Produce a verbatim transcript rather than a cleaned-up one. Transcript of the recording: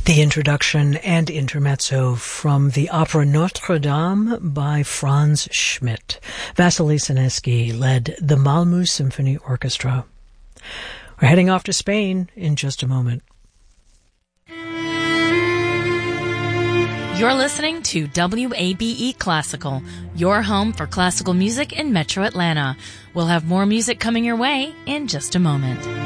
The introduction and intermezzo from the opera Notre Dame by Franz Schmidt. Vasily Sineski led the Malmö Symphony Orchestra. We're heading off to Spain in just a moment. You're listening to W A B E Classical, your home for classical music in Metro Atlanta. We'll have more music coming your way in just a moment.